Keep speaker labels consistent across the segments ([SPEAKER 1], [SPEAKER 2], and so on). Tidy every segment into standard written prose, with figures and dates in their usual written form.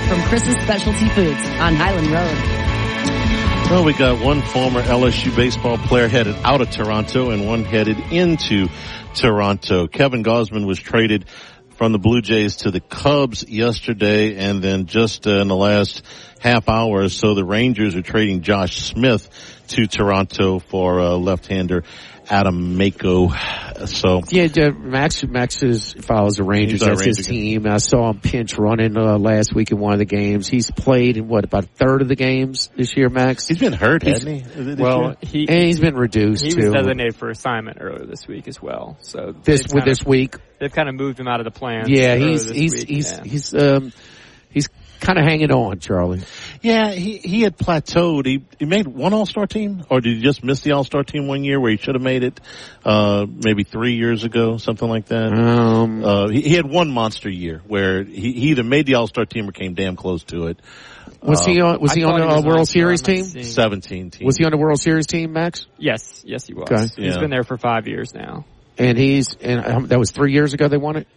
[SPEAKER 1] from Chris's Specialty Foods on Highland Road.
[SPEAKER 2] Well, we got one former LSU baseball player headed out of Toronto and one headed into Toronto. Kevin Gausman was traded from the Blue Jays to the Cubs yesterday, and then just in the last half hour or so, the Rangers are trading Josh Smith to Toronto for left-hander Adam Mako. So
[SPEAKER 3] yeah, Max follows the Rangers. That's his team. I saw him pinch running last week in one of the games. He's played in about a third of the games this year, Max.
[SPEAKER 2] He's been hurt, hasn't he?
[SPEAKER 4] Well,
[SPEAKER 3] he's been reduced
[SPEAKER 4] too.
[SPEAKER 3] He
[SPEAKER 4] was designated for assignment earlier this week as well. So
[SPEAKER 3] this week
[SPEAKER 4] they've kind of moved him out of the plan.
[SPEAKER 3] Yeah, he's kind of hanging on, Charlie.
[SPEAKER 2] Yeah, he had plateaued. He made one All-Star team, or did he just miss the All-Star team one year where he should have made it, maybe 3 years ago, something like that? He had one monster year where he either made the All-Star team or came damn close to it.
[SPEAKER 3] Was he on the World Series team?
[SPEAKER 2] 17 team.
[SPEAKER 3] Was he on the World Series team, Max?
[SPEAKER 4] Yes, he was.
[SPEAKER 3] Okay.
[SPEAKER 4] He's been there for 5 years now.
[SPEAKER 3] And that was 3 years ago they won it?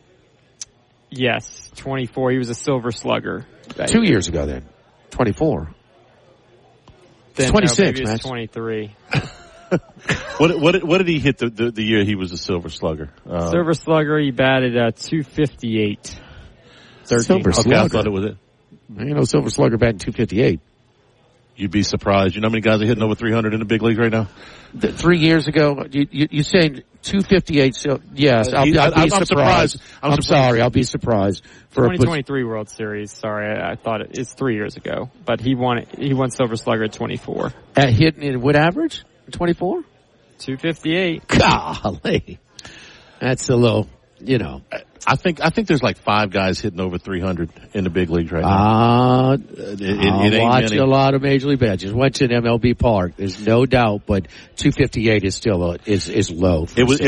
[SPEAKER 4] Yes, 24. He was a Silver Slugger.
[SPEAKER 3] 2 years ago then. 24.
[SPEAKER 4] Then,
[SPEAKER 3] 26,
[SPEAKER 4] maybe
[SPEAKER 3] Max.
[SPEAKER 4] 23.
[SPEAKER 2] What did he hit the year he was a Silver Slugger?
[SPEAKER 4] Silver Slugger, he batted 258.
[SPEAKER 3] Silver Slugger.
[SPEAKER 2] Okay, I thought it was it.
[SPEAKER 3] Silver Slugger batting 258.
[SPEAKER 2] You'd be surprised. You know how many guys are hitting over 300 in the big leagues right now?
[SPEAKER 3] 3 years ago, you saying 258? So yes, I'll be surprised. I'm sorry, I'll be surprised. For
[SPEAKER 4] 2023 World Series. Sorry, I thought it's 3 years ago, but he won Silver Slugger at 24.
[SPEAKER 3] At hitting it, what average? 24?
[SPEAKER 4] 258.
[SPEAKER 3] Golly, that's a little.
[SPEAKER 2] I think there's like 5 guys hitting over 300 in the big leagues right now.
[SPEAKER 3] I watch a lot of Major League Baseball. Just went to an MLB park. There's no doubt, but 258 is still is low.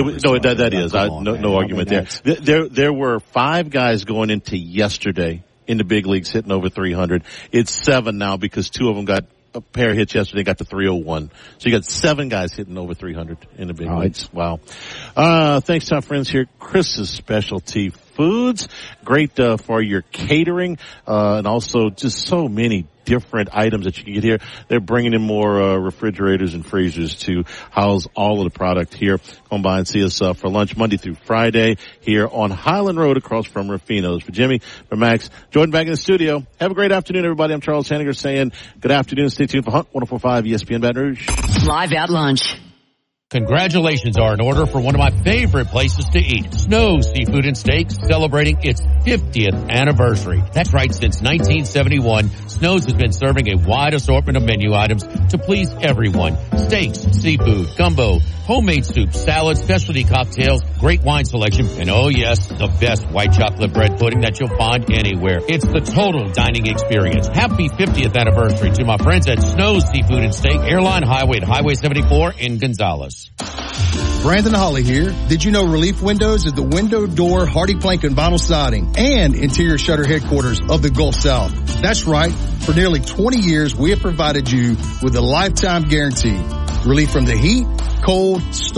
[SPEAKER 3] No argument there. There were 5 guys going into yesterday in the big leagues hitting over 300. It's 7 now because 2 of them got a pair hits yesterday, got to 301. So you got 7 guys hitting over 300 in the big leagues. Wow. Thanks to our friends here, Chris's Specialty Foods. Great, for your catering, and also just so many different items that you can get here. They're bringing in more, refrigerators and freezers to house all of the product here. Come by and see us, for lunch Monday through Friday here on Highland Road across from Rufino's. For Jimmy, for Max, Jordan back in the studio. Have a great afternoon, everybody. I'm Charles Hanniger saying good afternoon. Stay tuned for Hunt 104.5 ESPN Baton Rouge.
[SPEAKER 1] Live at lunch.
[SPEAKER 5] Congratulations are in order for one of my favorite places to eat, Snow's Seafood and Steaks, celebrating its 50th anniversary. That's right, since 1971, Snow's has been serving a wide assortment of menu items to please everyone. Steaks, seafood, gumbo, homemade soups, salads, specialty cocktails, great wine selection, and oh yes, the best white chocolate bread pudding that you'll find anywhere. It's the total dining experience. Happy 50th anniversary to my friends at Snow's Seafood and Steak, Airline Highway at Highway 74 in Gonzales.
[SPEAKER 6] Brandon Holly here. Did you know Relief Windows is the window, door, hardy plank, and vinyl siding and interior shutter headquarters of the Gulf South? That's right. For nearly 20 years, we have provided you with a lifetime guarantee. Relief from the heat, cold,